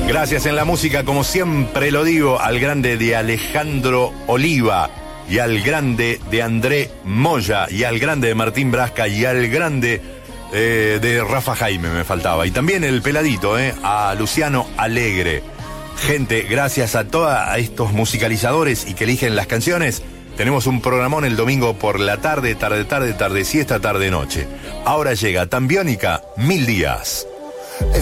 Gracias en la música, como siempre lo digo, al grande de Alejandro Oliva, y al grande de André Moya, y al grande de Martín Brasca, y al grande de Rafa Jaime me faltaba. Y también el peladito, a Luciano Alegre. Gente, gracias a todos estos musicalizadores y que eligen las canciones. Tenemos un programón el domingo por la tarde siesta, tarde noche. Ahora llega Tambiónica, 1000 días.